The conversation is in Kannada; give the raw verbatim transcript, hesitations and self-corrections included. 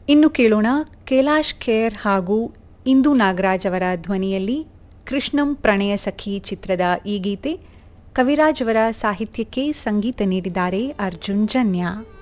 ಇನ್ನು ಕೇಳೋಣ ಕೈಲಾಶ್ ಖೇರ್ ಹಾಗೂ ಇಂದು ನಾಗರಾಜ್ ಅವರ ಧ್ವನಿಯಲ್ಲಿ ಕೃಷ್ಣಂ ಪ್ರಣಯ ಸಖಿ ಚಿತ್ರದ ಈ ಗೀತೆ. ಕವಿರಾಜ್ ಅವರ ಸಾಹಿತ್ಯಕ್ಕೆ ಸಂಗೀತ ನೀಡಿದ್ದಾರೆ ಅರ್ಜುನ್ ಜನ್ಯ.